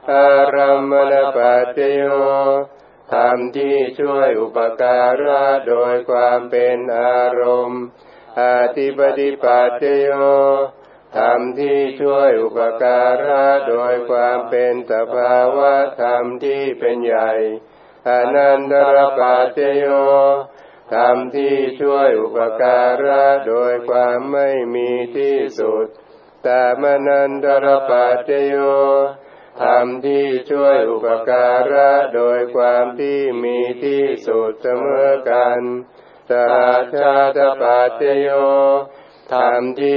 อารัมมณปัจจโยธรรมที่ช่วยอุปการะโดยความเป็นอารมณ์อธิปติปัจจโยธรรมที่ช่วยอุปการะโดยความเป็นสภาวะธรรมที่เป็นใหญ่อนันตรปัจจโยธรรมที่ช่วยอุปการะโดยความไม่มีที่สุดตมนันตรปัจจโยธรรมที่ช่วยอุปการะโดยความที่มีที่สุดเสมอกันสัจจตปัจจโยธรรมที่